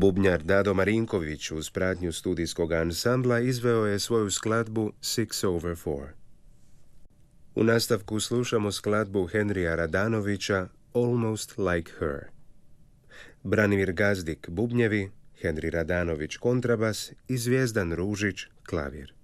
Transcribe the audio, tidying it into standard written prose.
Bubnjar Dado Marinković uz pratnju studijskog ansambla izveo je svoju skladbu 6/4. U nastavku slušamo skladbu Henrija Radanovića Almost Like Her. Branimir Gazdik bubnjevi, Henri Radanović kontrabas i Zvijezdan Ružić klavir.